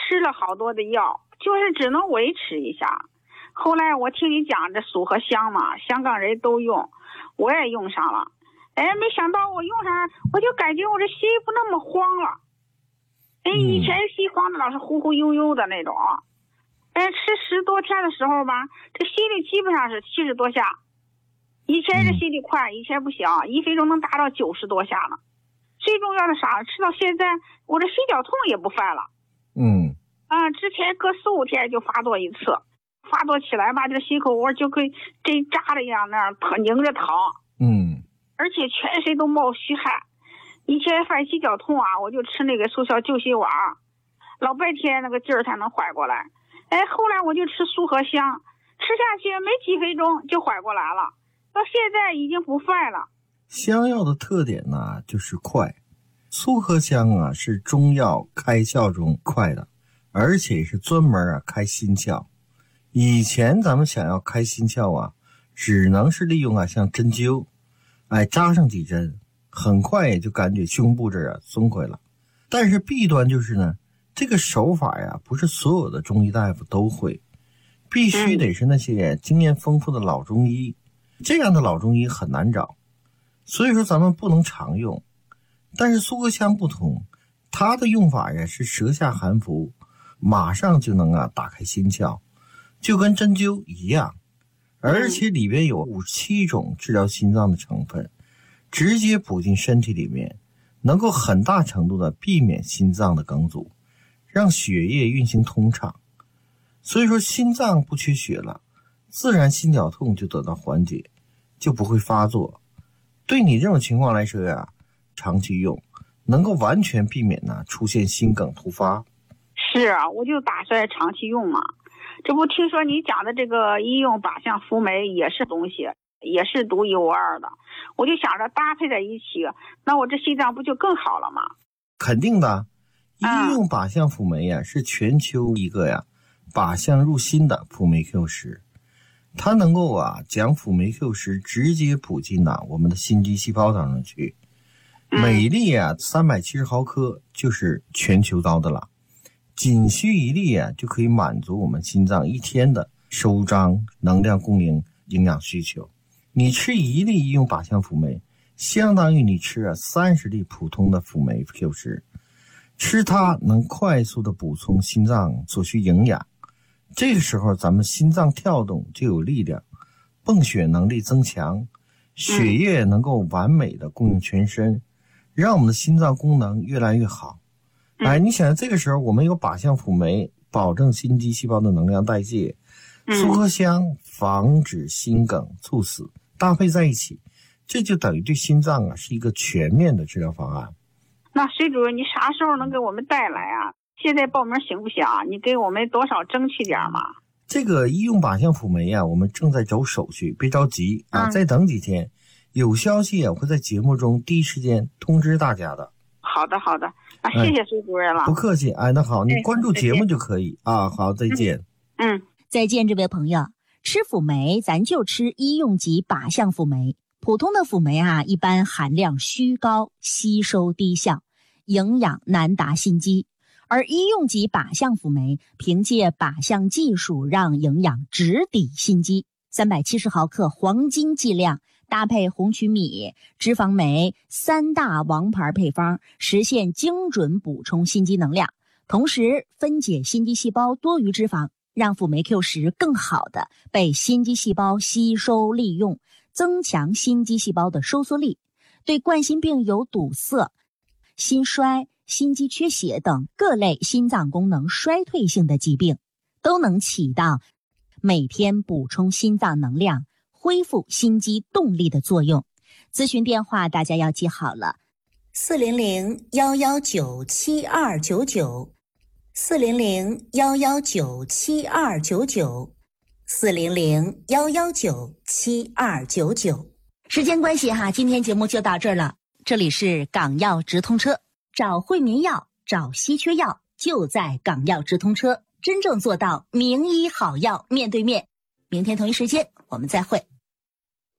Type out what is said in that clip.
吃了好多的药，就是只能维持一下。后来我听你讲这苏和香嘛，香港人都用，我也用上了。没想到我用上，我就感觉我这心不那么慌了。以前心慌的老是忽忽悠悠的那种。吃10多天的时候吧，这心率基本上是70多下。以前这心率快，以前不行，1分钟能达到90多下呢。最重要的啥？吃到现在，我这心绞痛也不犯了。之前隔4、5天就发作一次，发作起来吧，这心口窝就跟针扎的一样，那样拧着疼。而且全身都冒虚汗。以前犯心绞痛啊，我就吃那个速效救心丸，老半天那个劲儿才能缓过来。后来我就吃苏和香，吃下去没几分钟就缓过来了，到现在已经不犯了。 香药的特点呢，就是快。苏和香啊，是中药开窍中快的，而且是专门开心窍。以前咱们想要开心窍啊，只能是利用像针灸，扎上几针，很快也就感觉胸部这儿松快了。但是弊端就是呢，这个手法呀，不是所有的中医大夫都会，必须得是那些经验丰富的老中医，这样的老中医很难找，所以说咱们不能常用。但是苏和香不同，它的用法呀是舌下含服，马上就能打开心窍，就跟针灸一样，而且里边有57种治疗心脏的成分，直接补进身体里面，能够很大程度的避免心脏的梗阻，让血液运行通畅。所以说心脏不缺血了，自然心绞痛就得到缓解，就不会发作。对你这种情况来说呀，长期用能够完全避免出现心梗突发。 是啊，我就打算长期用嘛。这不听说你讲的这个医用靶向辅酶也是东西，也是独一无二的，我就想着搭配在一起，那我这心脏不就更好了吗？ 肯定的，医用靶向辅酶呀，是全球一个靶向入心的辅酶 Q10，它能够将辅酶 Q10直接补进我们的心肌细胞当中去。每粒370毫克就是全球高的了，仅需1粒就可以满足我们心脏1天的收张、能量供应、营养需求。你吃1粒医用靶向辅酶，相当于你吃30粒普通的辅酶 Q10， 吃它能快速的补充心脏所需营养，这个时候咱们心脏跳动就有力量，泵血能力增强，血液能够完美的供应全身，让我们的心脏功能越来越好。你想这个时候我们有靶向辅酶保证心肌细胞的能量代谢，苏和香防止心梗猝死，搭配在一起，这就等于对心脏是一个全面的治疗方案。 那水主任你啥时候能给我们带来啊？现在报名行不行啊？你给我们多少争取点嘛？ 这个医用靶向辅酶我们正在走手续，别着急再等几天，有消息我会在节目中第一时间通知大家的。 好的，谢谢水主任了。 不客气，那好，你关注节目就可以好，再见。 再见，这位朋友。吃辅酶咱就吃医用级靶向辅酶，普通的辅酶一般含量虚高，吸收低效，营养难达心肌。而医用级靶向辅酶凭借靶向技术让营养直抵心肌，370毫克黄金剂量，搭配红曲米、脂肪酶3大王牌配方，实现精准补充心肌能量，同时分解心肌细胞多余脂肪，让辅酶 Q10更好的被心肌细胞吸收利用，增强心肌细胞的收缩力，对冠心病有堵塞、心衰、心肌缺血等各类心脏功能衰退性的疾病，都能起到每天补充心脏能量、恢复心肌动力的作用。咨询电话大家要记好了，400-119-7299 400-119-7299 400-119-7299。时间关系今天节目就到这儿了。这里是港药直通车，找惠民药，找稀缺药，就在港药直通车，真正做到名医好药面对面。明天同一时间我们再会。